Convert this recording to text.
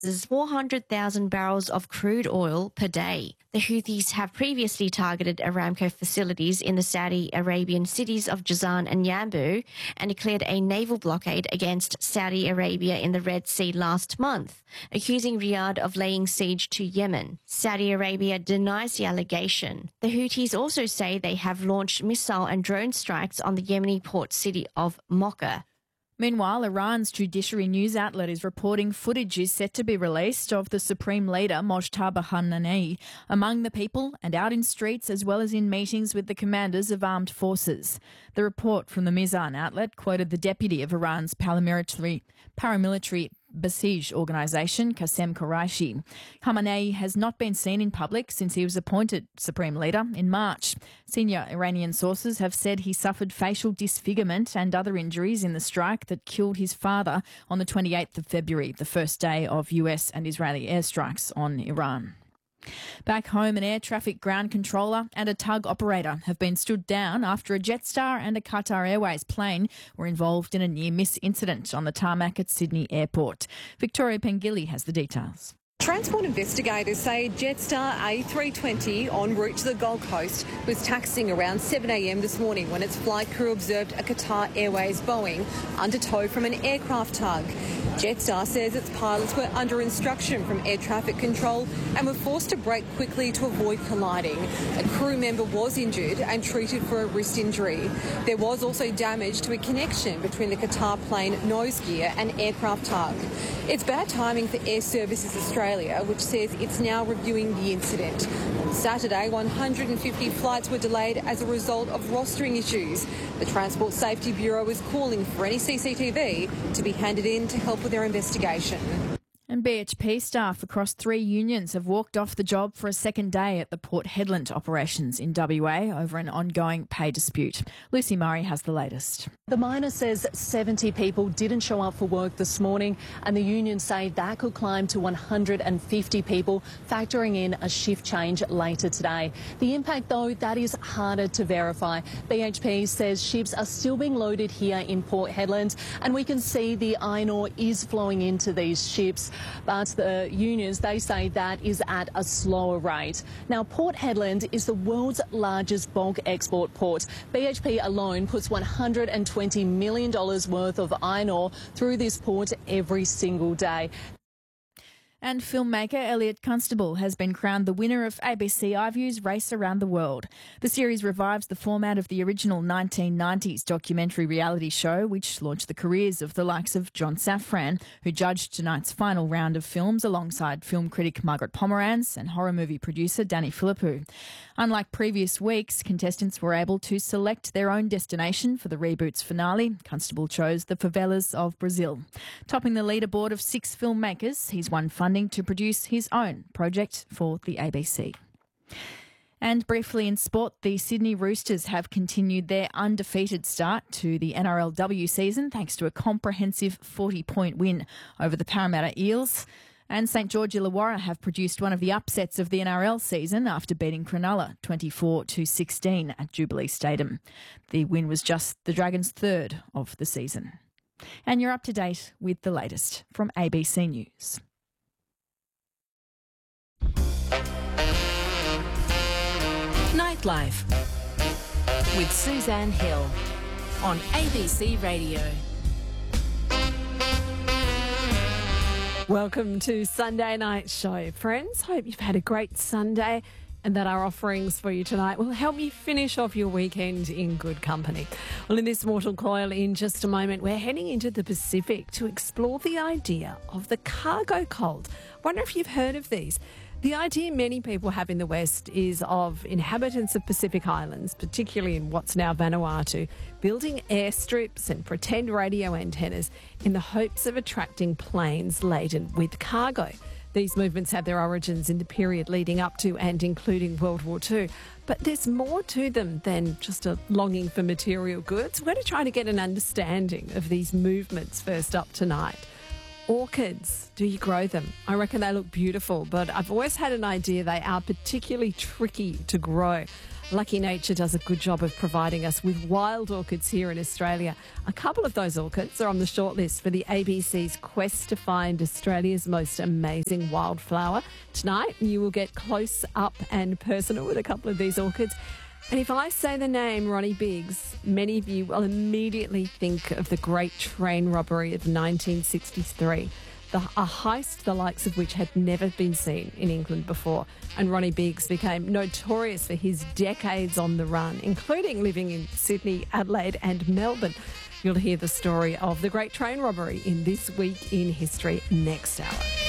400,000 barrels of crude oil per day. The Houthis have previously targeted Aramco facilities in the Saudi Arabian cities of Jazan and Yanbu and declared a naval blockade against Saudi Arabia in the Red Sea last month, accusing Riyadh of laying siege to Yemen. Saudi Arabia denies the allegation. The Houthis also say they have launched missile and drone strikes on the Yemeni port city of Mocha. Meanwhile, Iran's judiciary news outlet is reporting footage is set to be released of the Supreme Leader Mojtaba Khamenei among the people and out in streets as well as in meetings with the commanders of armed forces. The report from the Mizan outlet quoted the deputy of Iran's paramilitary Basij organisation, Qasem Qureshi. Khamenei has not been seen in public since he was appointed Supreme Leader in March. Senior Iranian sources have said he suffered facial disfigurement and other injuries in the strike that killed his father on the 28th of February, the first day of US and Israeli airstrikes on Iran. Back home, an air traffic ground controller and a tug operator have been stood down after a Jetstar and a Qatar Airways plane were involved in a near-miss incident on the tarmac at Sydney Airport. Victoria Pengilly has the details. Transport investigators say Jetstar A320 en route to the Gold Coast was taxiing around 7 a.m. this morning when its flight crew observed a Qatar Airways Boeing under tow from an aircraft tug. Jetstar says its pilots were under instruction from air traffic control and were forced to brake quickly to avoid colliding. A crew member was injured and treated for a wrist injury. There was also damage to a connection between the Qatar plane nose gear and aircraft tug. It's bad timing for Air Services Australia, which says it's now reviewing the incident. On Saturday, 150 flights were delayed as a result of rostering issues. The Transport Safety Bureau is calling for any CCTV to be handed in to help with their investigation. And BHP staff across 3 unions have walked off the job for a second day at the Port Hedland operations in WA over an ongoing pay dispute. Lucy Murray has the latest. The miner says 70 people didn't show up for work this morning, and the unions say that could climb to 150 people, factoring in a shift change later today. The impact, though, that is harder to verify. BHP says ships are still being loaded here in Port Hedland, and we can see the iron ore is flowing into these ships. But the unions, they say that is at a slower rate. Now, Port Hedland is the world's largest bulk export port. BHP alone puts $120 million worth of iron ore through this port every single day. And filmmaker Elliot Constable has been crowned the winner of ABC iView's Race Around the World. The series revives the format of the original 1990s documentary reality show, which launched the careers of the likes of John Safran, who judged tonight's final round of films alongside film critic Margaret Pomeranz and horror movie producer Danny Philippou. Unlike previous weeks, contestants were able to select their own destination for the reboot's finale. Constable chose the favelas of Brazil. Topping the leaderboard of 6 filmmakers, he's won funding to produce his own project for the ABC. And briefly in sport, the Sydney Roosters have continued their undefeated start to the NRLW season thanks to a comprehensive 40-point win over the Parramatta Eels. And St George Illawarra have produced one of the upsets of the NRL season after beating Cronulla 24-16 at Jubilee Stadium. The win was just the Dragons' third of the season. And you're up to date with the latest from ABC News. Nightlife with Suzanne Hill on ABC Radio. Welcome to Sunday Night Show, friends. Hope you've had a great Sunday and that our offerings for you tonight will help you finish off your weekend in good company. Well, in this Mortal Coil, in just a moment, we're heading into the Pacific to explore the idea of the cargo cult. Wonder if you've heard of these. The idea many people have in the West is of inhabitants of Pacific Islands, particularly in what's now Vanuatu, building airstrips and pretend radio antennas in the hopes of attracting planes laden with cargo. These movements have their origins in the period leading up to and including World War II. But there's more to them than just a longing for material goods. We're going to try to get an understanding of these movements first up tonight. Orchids, do you grow them? I reckon they look beautiful, but I've always had an idea they are particularly tricky to grow. Lucky Nature does a good job of providing us with wild orchids here in Australia. A couple of those orchids are on the shortlist for the ABC's quest to find Australia's most amazing wildflower. Tonight, you will get close up and personal with a couple of these orchids. And if I say the name Ronnie Biggs, many of you will immediately think of the great train robbery of 1963. A heist the likes of which had never been seen in England before. And Ronnie Biggs became notorious for his decades on the run, including living in Sydney, Adelaide and Melbourne. You'll hear the story of the great train robbery in This Week in History next hour.